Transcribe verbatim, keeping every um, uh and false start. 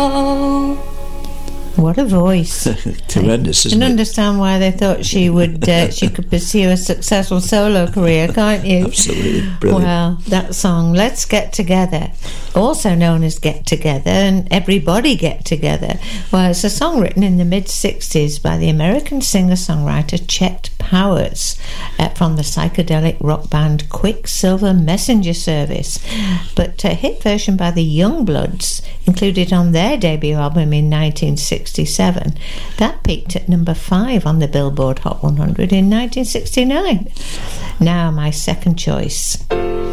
all. What a voice. Tremendous, isn't You can it? understand why they thought she would uh, she could pursue a successful solo career, can't you? Absolutely brilliant. Well, that song, Let's Get Together, also known as Get Together and Everybody Get Together, well, it's a song written in the mid-sixties by the American singer-songwriter Chet Powers uh, from the psychedelic rock band Quicksilver Messenger Service, but a hit version by the Youngbloods, included on their debut album in nineteen sixty-seven. That peaked at number five on the Billboard Hot one hundred in nineteen sixty-nine. Now, my second choice.